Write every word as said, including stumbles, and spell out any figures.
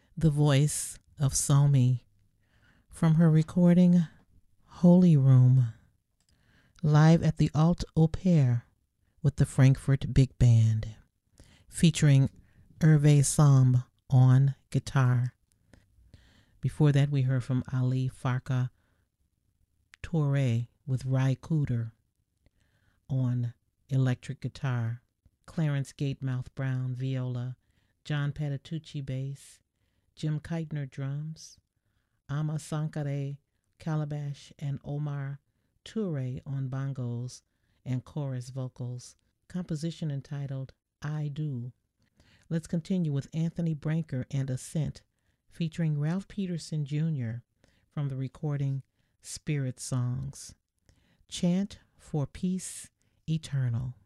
the voice of Somi from her recording Holy Room, live at the Alt Au Pair with the Frankfurt Big Band, featuring Hervé Samb on guitar. Before that, we heard from Ali Farka Touré with Ry Cooder on electric guitar, Clarence Gatemouth Brown viola, John Patitucci bass, Jim Keitner drums, Ama Sankare calabash, and Omar Touré on bongos and chorus vocals. Composition entitled I Do. Let's continue with Anthony Branker and Ascent, featuring Ralph Peterson Junior from the recording Spirit Songs. Chant for Peace Eternal.